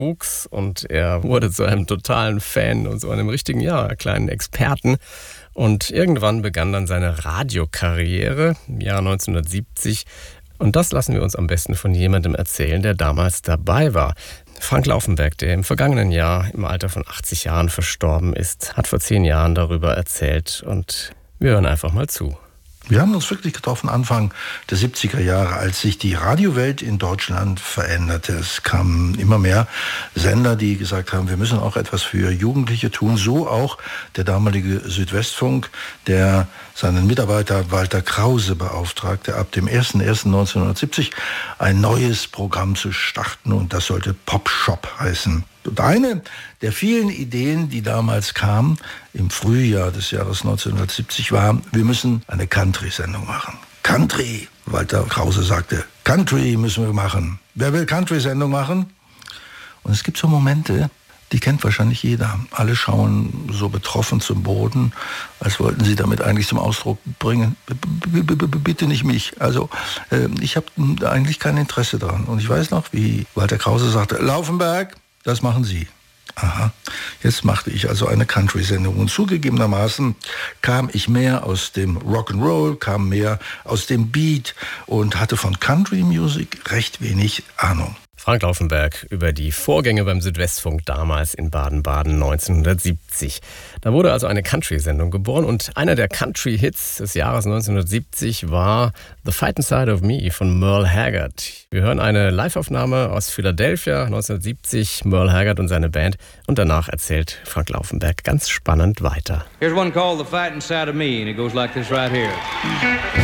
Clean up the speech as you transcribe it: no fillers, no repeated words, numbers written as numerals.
wuchs und er wurde zu einem totalen Fan und so einem richtigen, kleinen Experten. Und irgendwann begann dann seine Radiokarriere im Jahr 1970. Und das lassen wir uns am besten von jemandem erzählen, der damals dabei war. Frank Laufenberg, der im vergangenen Jahr im Alter von 80 Jahren verstorben ist, hat vor 10 Jahren darüber erzählt. Und wir hören einfach mal zu. Wir haben uns wirklich getroffen Anfang der 70er Jahre, als sich die Radiowelt in Deutschland veränderte. Es kamen immer mehr Sender, die gesagt haben, wir müssen auch etwas für Jugendliche tun. So auch der damalige Südwestfunk, der seinen Mitarbeiter Walter Krause beauftragte, ab dem 01.01.1970 ein neues Programm zu starten. Und das sollte Pop Shop heißen. Und eine der vielen Ideen, die damals kamen, im Frühjahr des Jahres 1970, war, wir müssen eine Country-Sendung machen. Country, Walter Krause sagte, Country müssen wir machen. Wer will Country-Sendung machen? Und es gibt so Momente, die kennt wahrscheinlich jeder. Alle schauen so betroffen zum Boden, als wollten sie damit eigentlich zum Ausdruck bringen, bitte nicht mich. Also ich habe eigentlich kein Interesse daran. Und ich weiß noch, wie Walter Krause sagte, Laufenberg, das machen Sie. Aha, jetzt machte ich also eine Country-Sendung. Und zugegebenermaßen kam ich mehr aus dem Rock'n'Roll, kam mehr aus dem Beat und hatte von Country-Music recht wenig Ahnung. Frank Laufenberg über die Vorgänge beim Südwestfunk damals in Baden-Baden 1970. Da wurde also eine Country-Sendung geboren und einer der Country-Hits des Jahres 1970 war The Fight Inside of Me von Merle Haggard. Wir hören eine Live-Aufnahme aus Philadelphia 1970, Merle Haggard und seine Band, und danach erzählt Frank Laufenberg ganz spannend weiter. Here's one called The Fight Inside of Me and it goes like this right here.